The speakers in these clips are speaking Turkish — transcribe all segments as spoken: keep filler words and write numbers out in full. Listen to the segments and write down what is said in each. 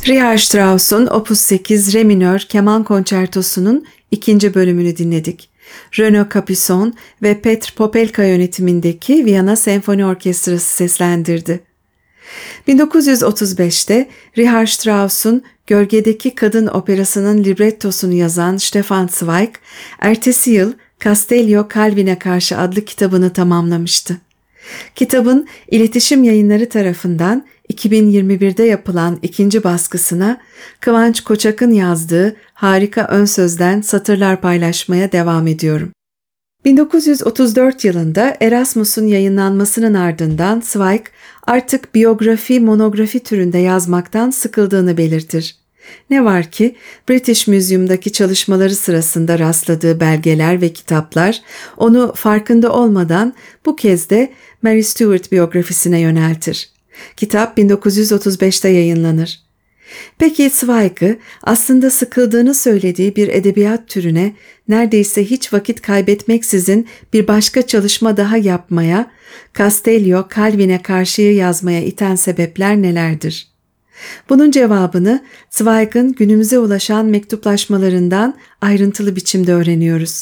Richard Strauss'un Opus sekiz Re minör keman konçertosunun ikinci bölümünü dinledik. Renaud Capuçon ve Petr Popelka yönetimindeki Viyana Senfoni Orkestrası seslendirdi. bin dokuz yüz otuz beşte Richard Strauss'un Gölgedeki Kadın operasının librettosunu yazan Stefan Zweig, ertesi yıl Castello Calvin'e Karşı adlı kitabını tamamlamıştı. Kitabın İletişim Yayınları tarafından iki bin yirmi birde yapılan ikinci baskısına Kıvanç Koçak'ın yazdığı harika ön sözden satırlar paylaşmaya devam ediyorum. bin dokuz yüz otuz dört yılında Erasmus'un yayınlanmasının ardından Zweig artık biyografi, monografi türünde yazmaktan sıkıldığını belirtir. Ne var ki British Museum'daki çalışmaları sırasında rastladığı belgeler ve kitaplar onu farkında olmadan bu kez de Mary Stuart biyografisine yöneltir. Kitap bin dokuz yüz otuz beşte yayınlanır. Peki Zweig'ı aslında sıkıldığını söylediği bir edebiyat türüne neredeyse hiç vakit kaybetmeksizin bir başka çalışma daha yapmaya, Castello Calvin'e Karşı'yı yazmaya iten sebepler nelerdir? Bunun cevabını Zweig'ın günümüze ulaşan mektuplaşmalarından ayrıntılı biçimde öğreniyoruz.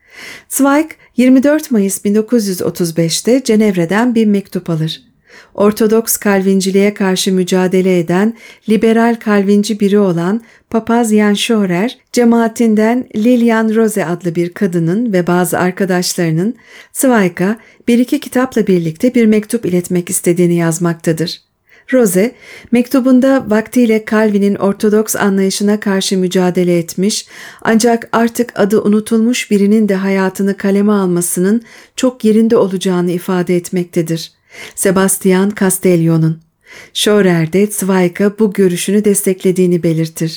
Zweig yirmi dört Mayıs bin dokuz yüz otuz beşte Cenevre'den bir mektup alır. Ortodoks Kalvinciliğe karşı mücadele eden liberal Kalvinci biri olan Papaz Jan Schorer, cemaatinden Lilian Rose adlı bir kadının ve bazı arkadaşlarının Zweig'a bir iki kitapla birlikte bir mektup iletmek istediğini yazmaktadır. Rose, mektubunda vaktiyle Calvin'in Ortodoks anlayışına karşı mücadele etmiş ancak artık adı unutulmuş birinin de hayatını kaleme almasının çok yerinde olacağını ifade etmektedir. Sebastian Castello'nun. Schorer de Zweig'a bu görüşünü desteklediğini belirtir.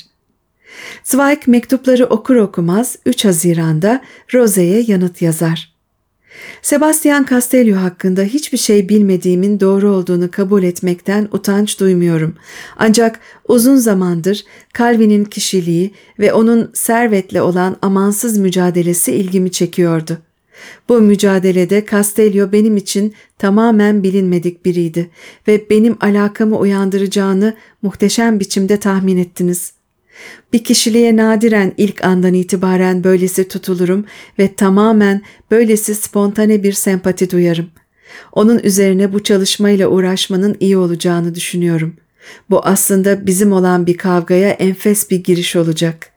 Zweig mektupları okur okumaz üç Haziran'da Rose'ye yanıt yazar. Sebastian Castello hakkında hiçbir şey bilmediğimin doğru olduğunu kabul etmekten utanç duymuyorum. Ancak uzun zamandır Calvin'in kişiliği ve onun servetle olan amansız mücadelesi ilgimi çekiyordu. Bu mücadelede Castello benim için tamamen bilinmedik biriydi ve benim alakamı uyandıracağını muhteşem biçimde tahmin ettiniz. Bir kişiliğe nadiren ilk andan itibaren böylesi tutulurum ve tamamen böylesi spontane bir sempati duyarım. Onun üzerine bu çalışmayla uğraşmanın iyi olacağını düşünüyorum. Bu aslında bizim olan bir kavgaya enfes bir giriş olacak.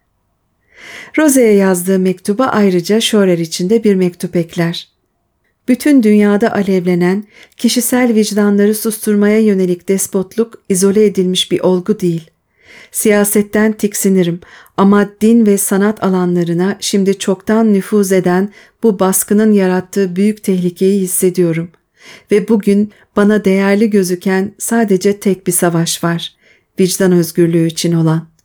Rose'ye yazdığı mektuba ayrıca Schorer için de bir mektup ekler. Bütün dünyada alevlenen, kişisel vicdanları susturmaya yönelik despotluk izole edilmiş bir olgu değil. Siyasetten tiksinirim ama din ve sanat alanlarına şimdi çoktan nüfuz eden bu baskının yarattığı büyük tehlikeyi hissediyorum. Ve bugün bana değerli gözüken sadece tek bir savaş var, vicdan özgürlüğü için olan.